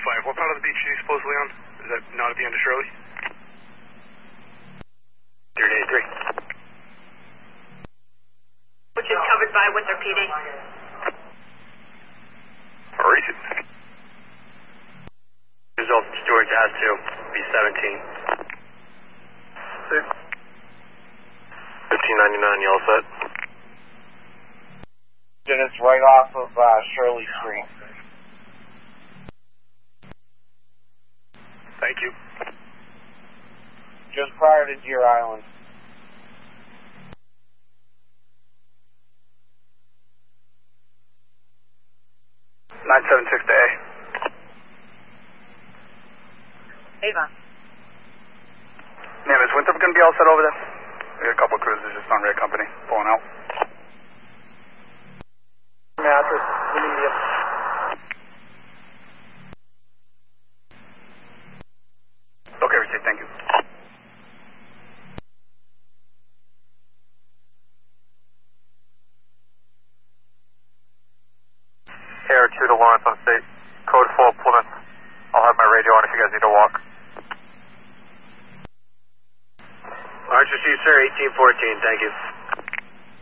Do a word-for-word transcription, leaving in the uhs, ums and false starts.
five. What part of the beach are you supposedly on? Is that not at the end of Shirley? zero eight three. Which is covered by Windsor P D. Mauritius. Result from Stewart has to be seventeen. fifteen ninety-nine, you all set? And it's right off of uh, Shirley Street. Thank you. Just prior to Deer Island. nine seven six to A. Ava. Ma'am, is Winthrop going to be all set over there? We got a couple of cruisers just on Red Company pulling out. Mattress, immediate. Okay, receive, thank you. Air two to Lawrence on state. Code four Plymouth. I'll have my radio on if you guys need to walk. Archer C, sir, eighteen fourteen, thank you.